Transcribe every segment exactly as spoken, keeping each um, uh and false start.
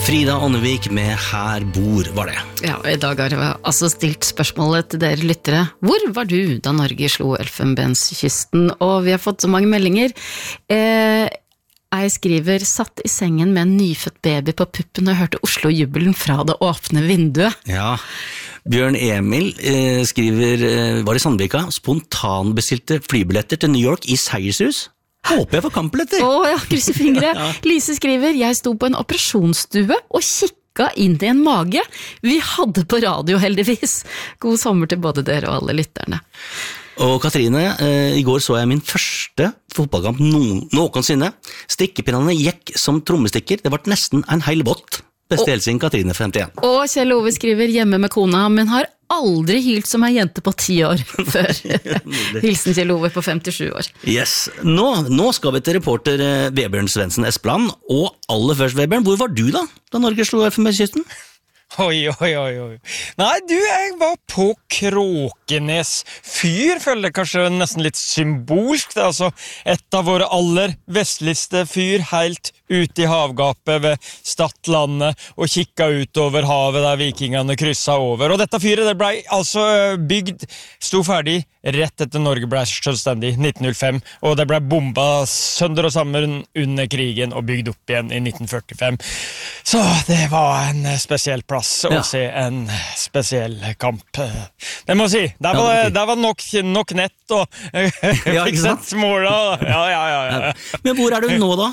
Frida Ånnevik med Her bor, var det. Ja, i dag har jeg altså stilt spørsmålet til dere lyttere. Hvor var du da Norge slo Elfenbenskysten? Og vi har fått så mange meldinger. Eh, jeg skriver, satt i sengen med en nyfødt baby på puppen og hørte Oslo-jubelen fra det åpne vinduet. Ja, Bjørn Emil eh, skriver, eh, var i Sandvika, spontanbestilte flybilletter til New York i seiershus. Håper jeg får kampbilletter. Åh ja, krysser fingre. Ja. Lise skriver, jeg sto på en operasjonsstue og kikka inn i en mage. Vi hadde på radio heldigvis. God sommer til både dere og alle lytterne. Og Katrine, eh, i går så jeg min første fotballkamp noen, noensinne. Strikkepinnene gikk som trommestikker. Det var nesten en hel båt. Beste hilsen, Katrine femtien. Og Kjell Ove skriver hjemme med kona, men har aldri hylt som en jente på ti år før. Hilsen Kjell Ove på femtisju år. Yes. Nå, nå skal vi til reporter Vebjørn Svendsen Espland. Og aller først, Vebjørn, hvor var du da, da Norge slo Elfenbenskysten? Oi, oi, oi, oi. Nei, du, jeg var på Kråkenes fyr, føler jeg kanskje nesten litt symbolsk. Det er altså et av våre aller vestligste fyr, helt ute i havgapet ved Stadlandet, og kikka ut over havet der vikingene krysset over. Og dette fyret det ble altså bygd, sto ferdig rett etter Norge ble selvstendig, nitten null fem, og det ble bomba sønder og sammen under krigen og bygd opp igjen i nitten førtifem. Så det var en spesiell plass å ja. se en spesiell kamp. Det må jeg si, der var, ja, okay. der var nok, nok nett og ja, fikk sett måla. Ja, ja, ja, ja. Men hvor er du nå da?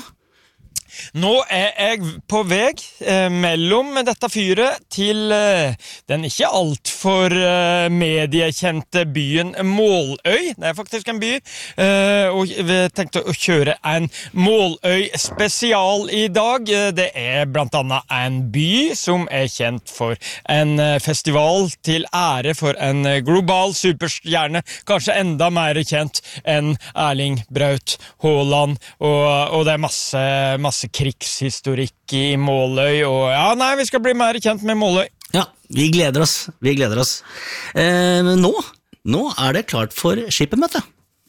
Nå er jeg på vei eh, mellom dette fyret til eh, den ikke alt for eh, mediekjente byen Måløy. Det er faktisk en by, eh, og vi tenkte å kjøre en Måløy spesial i dag. Det er blant annet en by som er kjent for en festival til ære for en global superstjerne, kanskje enda mer kjent enn Erling Braut Haaland, og, og det er masse, masse krigshistorikk i Måløy, og ja, nei, vi skal bli mer kjent med Måløy. Ja, vi gleder oss, vi gleder oss. Eh, men nå, nå er det klart for skippermøte.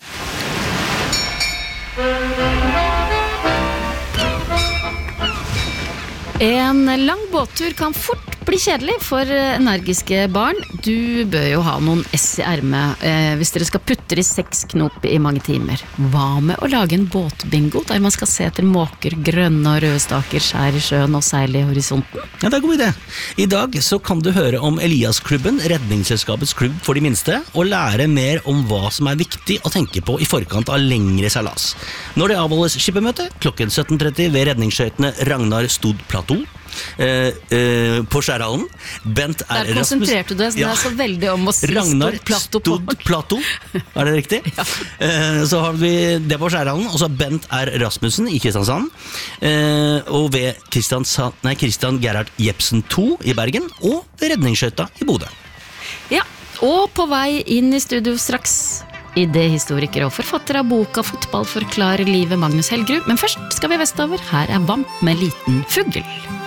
En lang båttur kan fort bli kjedelig for energiske barn. Du bør jo ha noen ess i ermet eh, hvis dere skal putte i seks knop i mange timer. Hva med å lage en båtbingo der man skal se etter måker, grønne og røde staker, skjær i sjøen og seile i horisonten? Ja, det er en god idé. I dag så kan du høre om Elias-klubben, redningsselskapets klubb for de minste, og lære mer om hva som er viktig å tenke på i forkant av lengre seilas. Når det avholdes skippermøte klokken sytten tretti ved redningsskøytene Ragnar Stod Plateau, Eh, eh, på Skjærhallen. Bent R. Der konsentrerte du deg, så ja. det er så veldig om å si Ragnar Stod Plateau. Er det riktig? Ja. Eh, så har vi det på Skjærhallen, og så Bent R. Rasmussen i Kristiansand, eh, og ved nei, Christian Gerhard Jepsen to i Bergen, og ved redningsskøyta i Bodø. Ja, og på vei inn i studio straks idéhistoriker og forfatter av boka Fotball forklarer livet, Magnus Helgerud. Men først skal vi vestover. Her er Vamp med Liten fugl.